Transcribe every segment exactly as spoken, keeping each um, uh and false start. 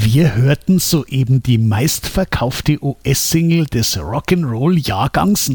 Wir hörten soeben die meistverkaufte U S-Single des Rock'n'Roll-Jahrgangs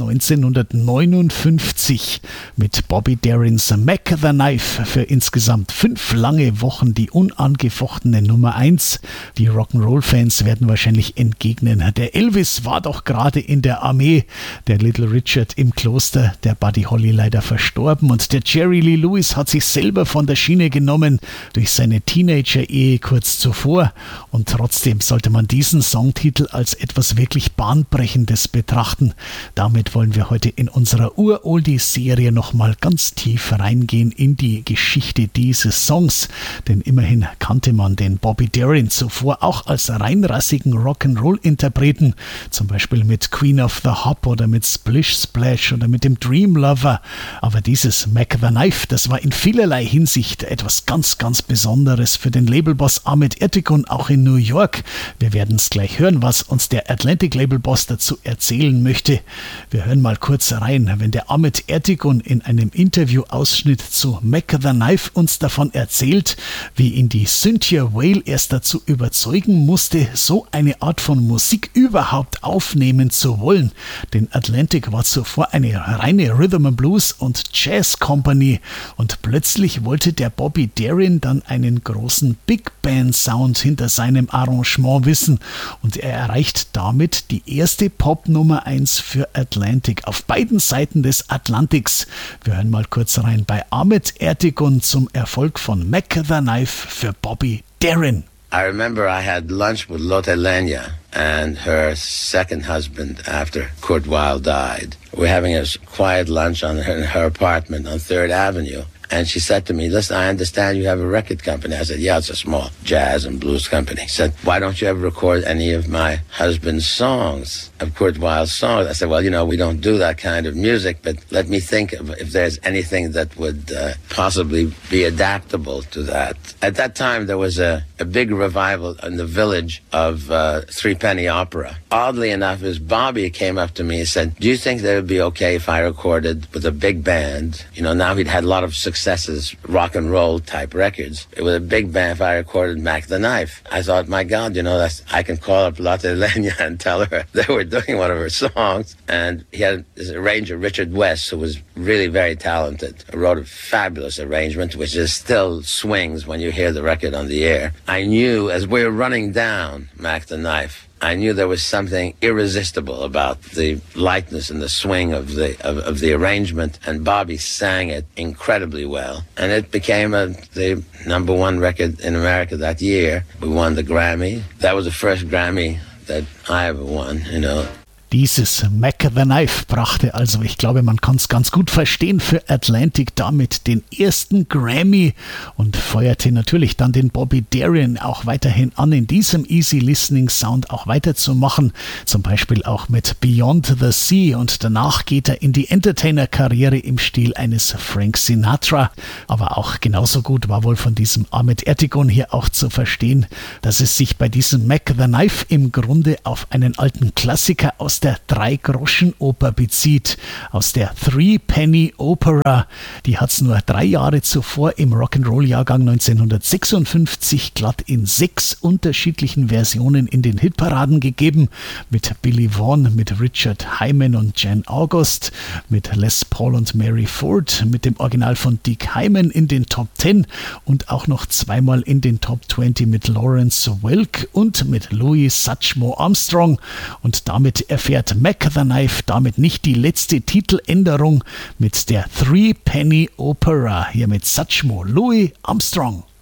neunzehnhundertneunundfünfzig mit Bobby Darins Mac the Knife für insgesamt fünf lange Wochen die unangefochtene Nummer eins. Die Rock'n'Roll-Fans werden wahrscheinlich entgegnen, der Elvis war doch gerade in der Armee, der Little Richard im Kloster, der Buddy Holly leider verstorben und der Jerry Lee Lewis hat sich selber von der Schiene genommen durch seine Teenager-Ehe kurz zuvor. Und trotzdem sollte man diesen Songtitel als etwas wirklich Bahnbrechendes betrachten. Damit wollen wir heute in unserer Ur-Oldie-Serie nochmal ganz tief reingehen in die Geschichte dieses Songs. Denn immerhin kannte man den Bobby Darin zuvor auch als reinrassigen Rock'n'Roll-Interpreten. Zum Beispiel mit Queen of the Hop oder mit Splish Splash oder mit dem Dream Lover. Aber dieses Mac the Knife, das war in vielerlei Hinsicht etwas ganz, ganz Besonderes für den Labelboss Ahmet Ertegun auch in New York. Wir werden es gleich hören, was uns der Atlantic Labelboss dazu erzählen möchte. Wir hören mal kurz rein, wenn der Ahmet Ertegun in einem Interview-Ausschnitt zu Mac the Knife uns davon erzählt, wie ihn die Cynthia Weil erst dazu überzeugen musste, so eine Art von Musik überhaupt aufnehmen zu wollen. Denn Atlantic war zuvor eine reine Rhythm and Blues und Jazz Company und plötzlich wollte der Bobby Darin dann einen großen Big Band Sound hinter seinem Arrangement wissen und er erreicht damit die erste Pop Nummer eins für Atlantic auf beiden Seiten des Atlantiks. Wir hören mal kurz rein bei Ahmet Ertegun zum Erfolg von Mac the Knife für Bobby Darin. I remember I had lunch with Lotte Lenya and her second husband after Kurt Weill died. We're having a quiet lunch on her, in her apartment on third Avenue. And she said to me, listen, I understand you have a record company. I said, yeah, it's a small jazz and blues company. She said, why don't you ever record any of my husband's songs, of Kurt Weill's songs? I said, well, you know, we don't do that kind of music, but let me think of if there's anything that would uh, possibly be adaptable to that. At that time, there was a, a big revival in the Village of uh, Three Penny Opera. Oddly enough, as Bobby came up to me and said, do you think that it would be okay if I recorded with a big band? You know, now he'd had a lot of successes, rock and roll type records. It was a big band if I recorded Mac the Knife. I thought, my God, you know, that's, I can call up Lotte Lenya and tell her they were doing one of her songs. And he had this arranger, Richard West, who was really very talented, wrote a fabulous arrangement, which is still swings when you hear the record on the air. I knew as we were running down Mac the Knife, I knew there was something irresistible about the lightness and the swing of the of, of the arrangement, and Bobby sang it incredibly well. And it became a, the number one record in America that year. We won the Grammy. That was the first Grammy that I ever won, you know. Dieses Mac the Knife brachte also, ich glaube, man kann es ganz gut verstehen, für Atlantic damit den ersten Grammy und feuerte natürlich dann den Bobby Darin auch weiterhin an, in diesem Easy Listening Sound auch weiterzumachen, zum Beispiel auch mit Beyond the Sea, und danach geht er in die Entertainer-Karriere im Stil eines Frank Sinatra. Aber auch genauso gut war wohl von diesem Ahmet Ertegun hier auch zu verstehen, dass es sich bei diesem Mac the Knife im Grunde auf einen alten Klassiker aus der Drei-Groschen-Oper bezieht, aus der Three-Penny Opera. Die hat es nur drei Jahre zuvor im Rock'n'Roll-Jahrgang neunzehnhundertsechsundfünfzig glatt in sechs unterschiedlichen Versionen in den Hitparaden gegeben, mit Billy Vaughn, mit Richard Hyman und Jan August, mit Les Paul und Mary Ford, mit dem Original von Dick Hyman in den Top Ten und auch noch zweimal in den Top zwanzig mit Lawrence Welk und mit Louis Satchmo Armstrong. Und damit erfährt Mac the Knife damit nicht die letzte Titeländerung mit der Three Penny Opera, hier mit Satchmo Louis Armstrong.